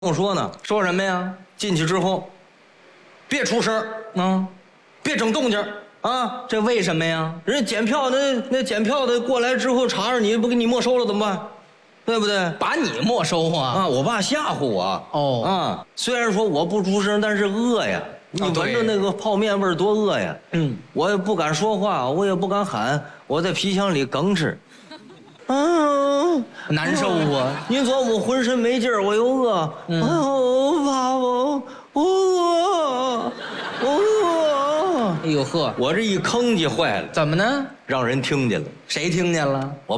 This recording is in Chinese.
我说呢， 说什么呀？ 进去之后，别出声嗯， 别整动静啊！ 这为什么呀？ 人家检票那检票的过来之后查着你，不给你没收了怎么办？对不对？ 把你没收啊？ 啊，我爸吓唬我。 哦啊，虽然说我不出声，但是饿呀。你闻着那个泡面味儿多饿呀！ 嗯， 我也不敢说话，我也不敢喊，我在皮箱里哽哧。 难受啊！ 您琢磨，浑身没劲儿，我又饿。哎呦，爸，我饿，我饿。 哎呦呵， 我这一吭叽坏了， 怎么呢？ 让人听见了。 谁听见了？ 我